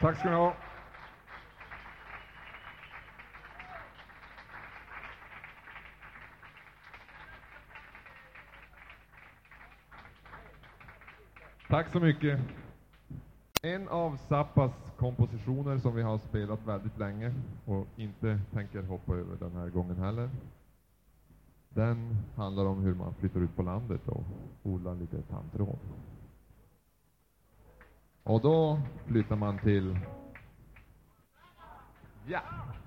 Tack ska ni ha. Tack så mycket. En av Zappas kompositioner som vi har spelat väldigt länge och inte tänker hoppa över den här gången heller. Den handlar om hur man flyttar ut på landet och odlar lite tandtråd. Och då flyttar man till... Ja!